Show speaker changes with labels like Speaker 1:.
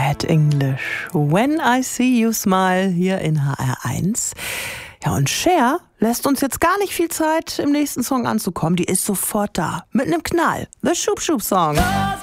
Speaker 1: Bad English. When I See You Smile hier in HR1. Ja, und Cher lässt uns jetzt gar nicht viel Zeit, im nächsten Song anzukommen. Die ist sofort da. Mit einem Knall. The Shoop Shoop Song.